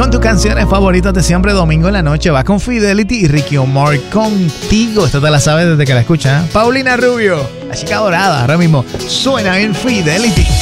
con tus canciones favoritas de siempre. Domingo en la noche va con Fidelity y Ricky Omar contigo. Esto te la sabes desde que la escuchas, ¿eh? Paulina Rubio, la chica dorada, ahora mismo suena en Fidelity.